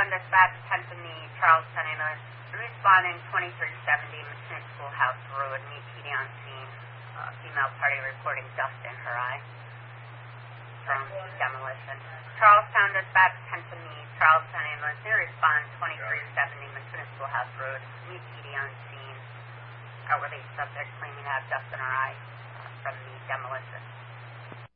Charlestown Dispatch, Pennsylvania, Charlestown Ambulance. Responding 2370 Mattoon Schoolhouse Road, meet PD on scene. Female party reporting dust in her eye from demolition. Charlestown Dispatch, Pennsylvania, Charlestown Ambulance. They respond 2370 Mattoon Schoolhouse Road, meet PD on scene. Elderly subject claiming to have dust in her eye from the demolition.